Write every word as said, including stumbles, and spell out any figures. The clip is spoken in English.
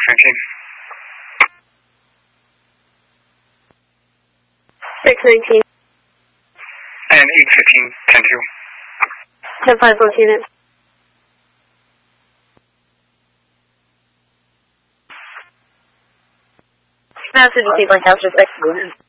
nineteen. six nineteen. And eight fifteen, ten two. ten five, both units. Massive, you see, like, house just like,